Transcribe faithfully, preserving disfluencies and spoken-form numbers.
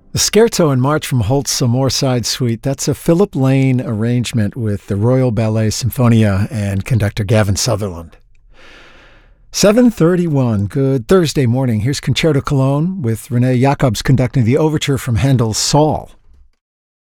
The Scherzo in March from Holst's Moorside Suite, that's a Philip Lane arrangement with the Royal Ballet Symphonia and conductor Gavin Sutherland. seven thirty-one, good Thursday morning. Here's Concerto Cologne with Renee Jacobs conducting the overture from Handel's Saul.